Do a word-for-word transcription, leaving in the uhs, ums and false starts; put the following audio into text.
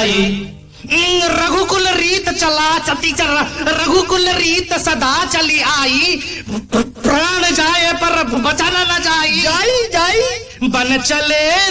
आई। रघुकुल रीत चला चती चल रघुकुल रीत सदा चली आई, प्राण जाए पर बचाना न जाई। जाई जाई बन चले